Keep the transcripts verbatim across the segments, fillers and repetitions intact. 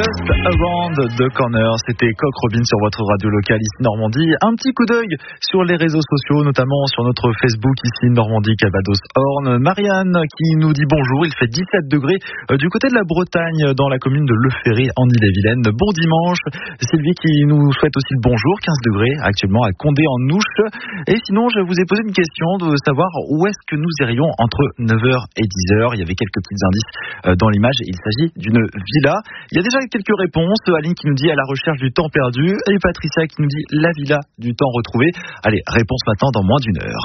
Just Around the Corner, c'était Coq Robin sur votre radio locale ici Normandie. Un petit coup d'œil sur les réseaux sociaux, notamment sur notre Facebook ici Normandie Calvados Orne. Marianne qui nous dit bonjour, il fait dix-sept degrés du côté de la Bretagne dans la commune de Le Ferré en Ille-et-Vilaine. Bon dimanche. Sylvie qui nous souhaite aussi le bonjour, quinze degrés actuellement à Condé en Ouche. Et sinon je vous ai posé une question de savoir où est-ce que nous irions entre neuf heures et dix heures. Il y avait quelques petits indices dans l'image. Il s'agit d'une villa. Il y a déjà quelques réponses. Aline qui nous dit à la recherche du temps perdu et Patricia qui nous dit la villa du temps retrouvé. Allez, réponse maintenant dans moins d'une heure.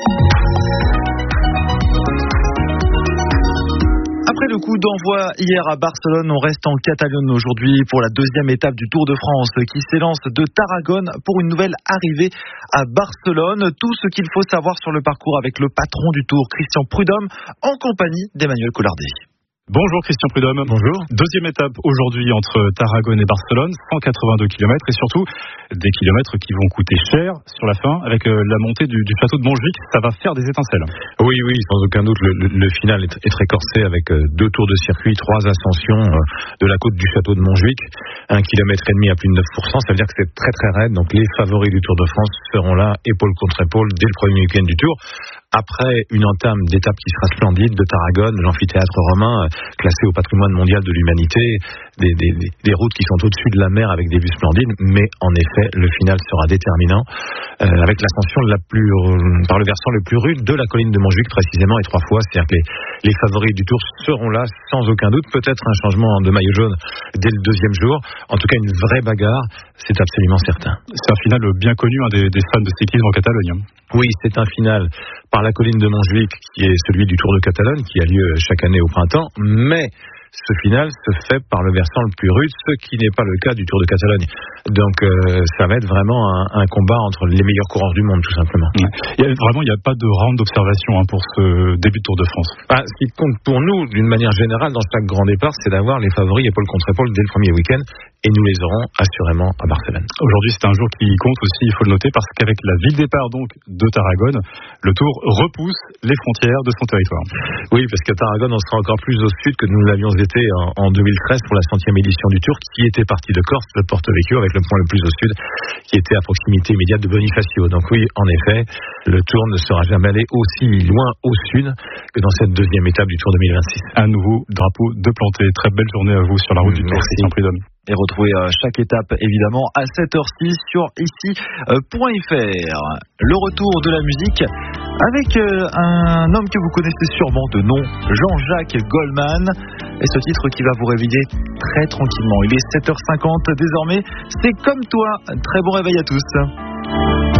Après le coup d'envoi hier à Barcelone, on reste en Catalogne aujourd'hui pour la deuxième étape du Tour de France qui s'élance de Tarragone pour une nouvelle arrivée à Barcelone. Tout ce qu'il faut savoir sur le parcours avec le patron du Tour, Christian Prudhomme, en compagnie d'Emmanuel Collardet. Bonjour Christian Prudhomme. Bonjour. Deuxième étape aujourd'hui entre Tarragone et Barcelone, cent quatre-vingt-deux kilomètres et surtout des kilomètres qui vont coûter cher sur la fin avec la montée du, du château de Montjuic. Ça va faire des étincelles. Oui, oui, sans aucun doute. Le, le, le final est, est très corsé avec deux tours de circuit, trois ascensions de la côte du château de Montjuic, un kilomètre et demi à plus de neuf pour cent. Ça veut dire que c'est très très raide. Donc les favoris du Tour de France seront là, épaule contre épaule, dès le premier week-end du Tour. Après une entame d'étape qui sera splendide de Tarragone, l'amphithéâtre romain, classé au patrimoine mondial de l'humanité, des, des, des routes qui sont au-dessus de la mer avec des vues splendides, mais en effet, le final sera déterminant, euh, avec l'ascension la plus, euh, par le versant le plus rude de la colline de Montjuic, précisément, et trois fois, c'est-à-dire que les, les favoris du Tour seront là, sans aucun doute, peut-être un changement de maillot jaune dès le deuxième jour, en tout cas une vraie bagarre, c'est absolument certain. C'est un final bien connu hein, des, des fans de cyclisme en Catalogne. Oui, c'est un final par la colline de Montjuic, qui est celui du Tour de Catalogne, qui a lieu chaque année au printemps, mais ce final se fait par le versant le plus rude, ce qui n'est pas le cas du Tour de Catalogne. Donc euh, ça va être vraiment un, un combat entre les meilleurs coureurs du monde, tout simplement. Ouais. Il y a, vraiment, il n'y a pas de round d'observation hein, pour ce début de Tour de France. Ah, ce qui compte pour nous, d'une manière générale, dans chaque grand départ, c'est d'avoir les favoris épaule contre épaule dès le premier week-end, et nous les aurons assurément à Barcelone. Aujourd'hui, c'est un jour qui compte aussi, il faut le noter, parce qu'avec la ville départ donc de Tarragone, le Tour repousse les frontières de son territoire. Oui, parce qu'à Tarragone, on sera encore plus au sud que nous l'avions été en, en deux mille treize pour la centième édition du Tour, qui était partie de Corse, de Porto Vecchio, avec le point le plus au sud, qui était à proximité immédiate de Bonifacio. Donc oui, en effet, le Tour ne sera jamais allé aussi loin au sud que dans cette deuxième étape du Tour deux mille vingt-six. Un nouveau drapeau de planté. Très belle journée à vous sur la route mmh, du Tour, Christian Prudhomme. Et retrouvez euh, chaque étape évidemment à sept heures six sur ici point f r. Le retour de la musique avec euh, un homme que vous connaissez sûrement de nom, Jean-Jacques Goldman, et ce titre qui va vous réveiller très tranquillement. Il est sept heures cinquante désormais, c'est Comme toi. Très bon réveil à tous.